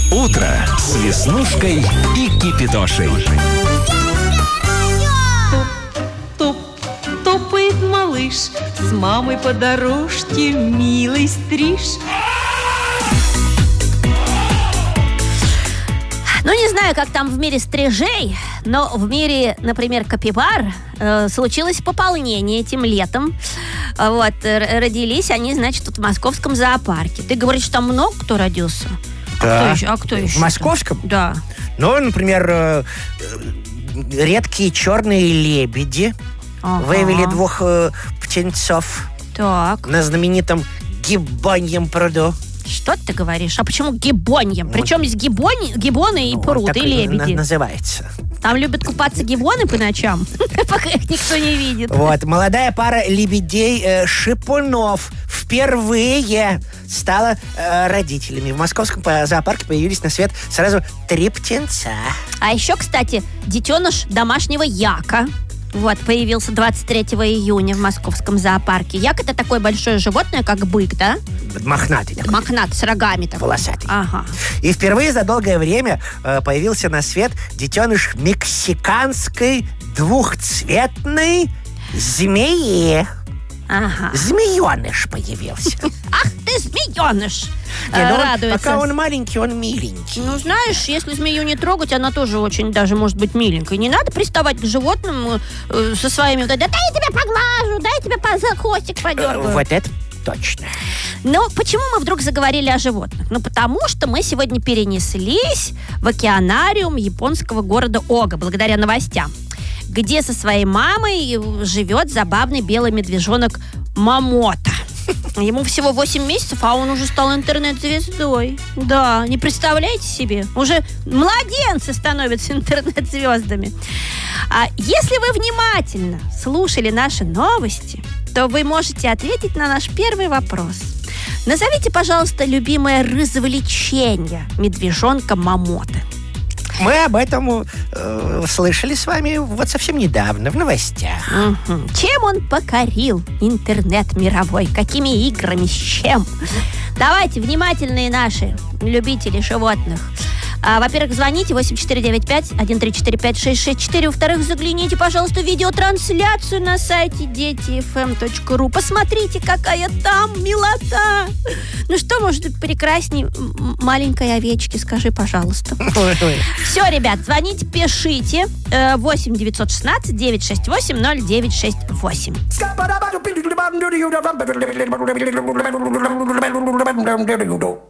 Утро с Веснушкой и Кипятошей. Топает малыш с мамой по дорожке, милый стриж. Ну, не знаю, как там в мире стрижей, но в мире, например, капибар случилось пополнение этим летом. Вот, родились они, значит, тут в московском зоопарке. Ты говоришь, что там много кто родился? Да. А кто еще? В московском? Да. Ну, например, редкие черные лебеди вывели 2 птенцов Так. на знаменитом Гиббоньем пруду. Что ты говоришь? А почему гиббоньем? Причем здесь гиббоны и пруд, так и лебеди. называется. Там любят купаться гиббоны по ночам, пока их никто не видит. Вот, молодая пара лебедей-шипунов впервые стала родителями. В московском зоопарке появились на свет сразу 3 птенца. А еще, кстати, детеныш домашнего яка. Вот, появился 23 июня в московском зоопарке. Як — это такое большое животное, как бык, да? Мохнатый такой. Мохнатый, с рогами такой. Волосатый. Ага. И впервые за долгое время появился на свет детеныш мексиканской двухцветной змеи. Ага. Змееныш появился. Ах ты, змееныш! Радуется. Пока он маленький, он миленький. Ну, знаешь, если змею не трогать, она тоже очень даже может быть миленькой. Не надо приставать к животным со своими... Да дай я тебя поглажу, дай я тебя за хвостик подергаю. Вот это точно. Но почему мы вдруг заговорили о животных? Ну, потому что мы сегодня перенеслись в океанариум японского города Ога, благодаря новостям, где со своей мамой живет забавный белый медвежонок Момото. Ему всего 8 месяцев, а он уже стал интернет-звездой. Да, не представляете себе? Уже младенцы становятся интернет-звездами. А если вы внимательно слушали наши новости, то вы можете ответить на наш первый вопрос. Назовите, пожалуйста, любимое развлечение медвежонка Момото. Мы об этом слышали с вами вот совсем недавно в новостях. Угу. Чем он покорил интернет мировой? Какими играми? С чем? Давайте, внимательные наши любители животных. Во-первых, звоните 8495-1345-664. Во-вторых, загляните, пожалуйста, в видеотрансляцию на сайте детифм.ру. Посмотрите, какая там милота. Ну что может быть прекрасней маленькой овечки, скажи, пожалуйста. Все, ребят, звоните, пишите. 8-916-968-0968.